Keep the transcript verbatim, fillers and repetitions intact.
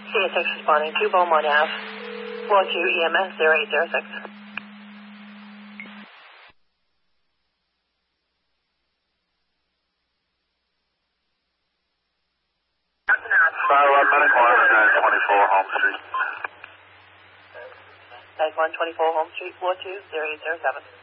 C S six responding to Beaumont Ave. One two E M S zero eight zero six. Fire one, Medic one, twenty-four Home Street. Medic one, twenty-four Home Street, four two zero eight zero seven.